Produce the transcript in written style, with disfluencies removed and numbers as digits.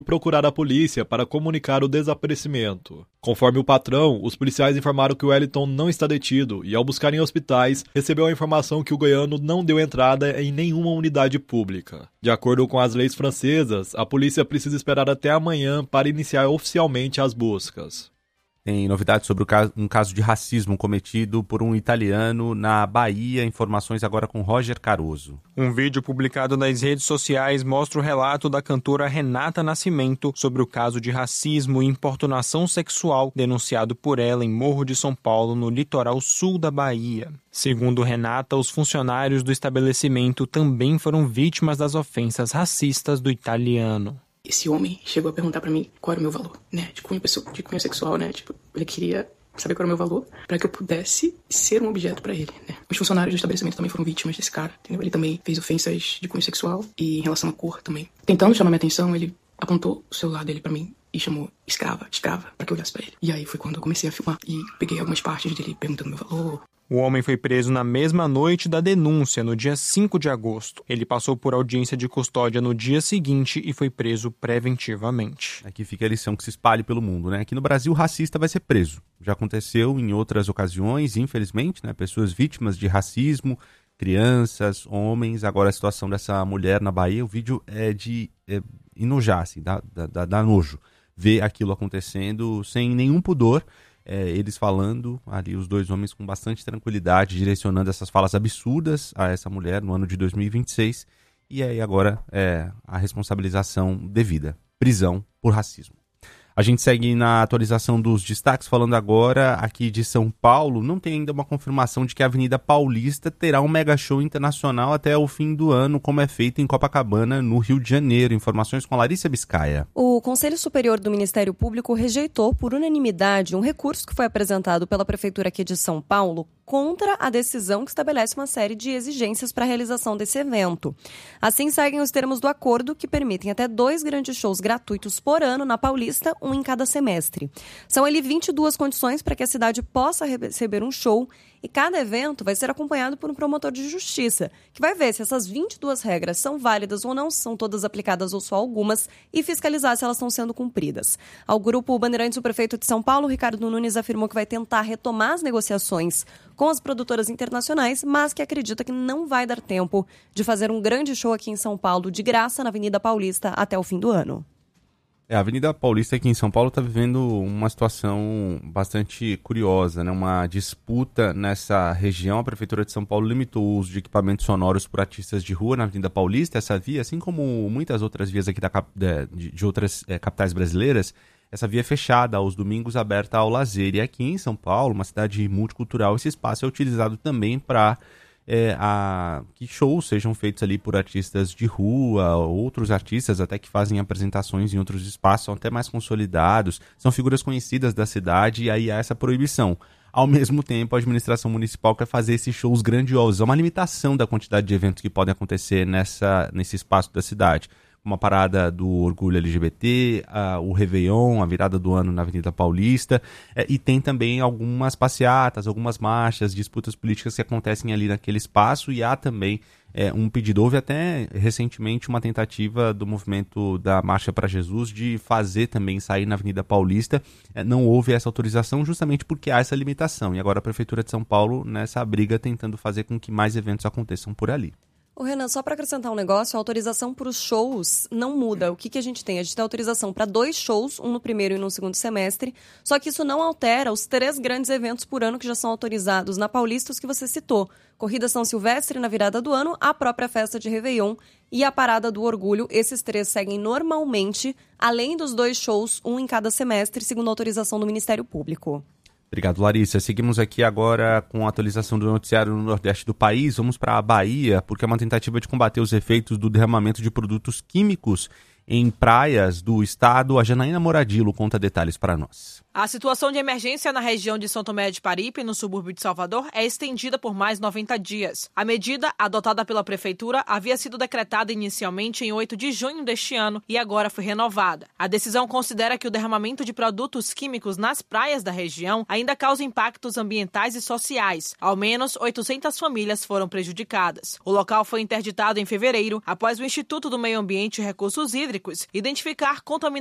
procurar a polícia para comunicar o desaparecimento. Conforme o patrão, os policiais informaram que o Wellington não está detido e, ao buscar em hospitais, recebeu a informação que o goiano não deu entrada em nenhuma unidade pública. De acordo com as leis francesas, a polícia precisa esperar até amanhã para iniciar oficialmente as buscas. Tem novidades sobre um caso de racismo cometido por um italiano na Bahia. Informações agora com Roger Caruso. Um vídeo publicado nas redes sociais mostra o relato da cantora Renata Nascimento sobre o caso de racismo e importunação sexual denunciado por ela em Morro de São Paulo, no litoral sul da Bahia. Segundo Renata, os funcionários do estabelecimento também foram vítimas das ofensas racistas do italiano. Esse homem chegou a perguntar pra mim qual era o meu valor, né? De cunho sexual, né? Tipo, ele queria saber qual era o meu valor pra que eu pudesse ser um objeto pra ele, né? Os funcionários do estabelecimento também foram vítimas desse cara, entendeu? Ele também fez ofensas de cunho sexual e em relação à cor também. Tentando chamar minha atenção, ele apontou o celular dele pra mim e chamou escrava, pra que eu olhasse pra ele. E aí foi quando eu comecei a filmar e peguei algumas partes dele perguntando meu valor. O homem foi preso na mesma noite da denúncia, no dia 5 de agosto. Ele passou por audiência de custódia no dia seguinte e foi preso preventivamente. Aqui fica a lição que se espalhe pelo mundo, né? Aqui no Brasil, o racista vai ser preso. Já aconteceu em outras ocasiões, infelizmente, né? Pessoas vítimas de racismo, crianças, homens. Agora a situação dessa mulher na Bahia, o vídeo é de enojar, assim, dá nojo. Ver aquilo acontecendo sem nenhum pudor. Eles falando ali, os dois homens com bastante tranquilidade, direcionando essas falas absurdas a essa mulher no ano de 2026, e aí agora a responsabilização devida, prisão por racismo. A gente segue na atualização dos destaques, falando agora aqui de São Paulo. Não tem ainda uma confirmação de que a Avenida Paulista terá um mega show internacional até o fim do ano, como é feito em Copacabana, no Rio de Janeiro. Informações com Larissa Biscaia. O Conselho Superior do Ministério Público rejeitou por unanimidade um recurso que foi apresentado pela Prefeitura aqui de São Paulo contra a decisão que estabelece uma série de exigências para a realização desse evento. Assim seguem os termos do acordo, que permitem até 2 grandes shows gratuitos por ano na Paulista, um em cada semestre. São ali 22 condições para que a cidade possa receber um show, e cada evento vai ser acompanhado por um promotor de justiça, que vai ver se essas 22 regras são válidas ou não, se são todas aplicadas ou só algumas, e fiscalizar se elas estão sendo cumpridas. Ao Grupo Bandeirantes, o prefeito de São Paulo, Ricardo Nunes, afirmou que vai tentar retomar as negociações com as produtoras internacionais, mas que acredita que não vai dar tempo de fazer um grande show aqui em São Paulo de graça na Avenida Paulista até o fim do ano. A Avenida Paulista aqui em São Paulo está vivendo uma situação bastante curiosa, né? Uma disputa nessa região. A Prefeitura de São Paulo limitou o uso de equipamentos sonoros por artistas de rua na Avenida Paulista. Essa via, assim como muitas outras vias aqui de outras capitais brasileiras, essa via é fechada aos domingos, aberta ao lazer. E aqui em São Paulo, uma cidade multicultural, esse espaço é utilizado também para que shows sejam feitos ali por artistas de rua, outros artistas até que fazem apresentações em outros espaços, são até mais consolidados, são figuras conhecidas da cidade, e aí há essa proibição. Ao mesmo tempo, a administração municipal quer fazer esses shows grandiosos. Há uma limitação da quantidade de eventos que podem acontecer nesse espaço da cidade. Uma parada do orgulho LGBT, o Réveillon, a virada do ano na Avenida Paulista, e tem também algumas passeatas, algumas marchas, disputas políticas que acontecem ali naquele espaço, e há também um pedido. Houve até recentemente uma tentativa do movimento da Marcha para Jesus de fazer também sair na Avenida Paulista. Não houve essa autorização justamente porque há essa limitação, e agora a Prefeitura de São Paulo nessa briga tentando fazer com que mais eventos aconteçam por ali. Ô Renan, só para acrescentar um negócio, a autorização para os shows não muda. O que a gente tem? A gente tem autorização para 2 shows, um no primeiro e no segundo semestre, só que isso não altera os 3 grandes eventos por ano que já são autorizados na Paulista, os que você citou. Corrida São Silvestre na virada do ano, a própria festa de Réveillon e a Parada do Orgulho. Esses 3 seguem normalmente, além dos 2 shows, um em cada semestre, segundo a autorização do Ministério Público. Obrigado, Larissa. Seguimos aqui agora com a atualização do noticiário no Nordeste do país. Vamos para a Bahia, porque é uma tentativa de combater os efeitos do derramamento de produtos químicos em praias do estado. A Janaína Moradilo conta detalhes para nós. A situação de emergência na região de São Tomé de Paripe, no subúrbio de Salvador, é estendida por mais 90 dias. A medida, adotada pela Prefeitura, havia sido decretada inicialmente em 8 de junho deste ano e agora foi renovada. A decisão considera que o derramamento de produtos químicos nas praias da região ainda causa impactos ambientais e sociais. Ao menos 800 famílias foram prejudicadas. O local foi interditado em fevereiro, após o Instituto do Meio Ambiente e Recursos Hídricos identificar contaminação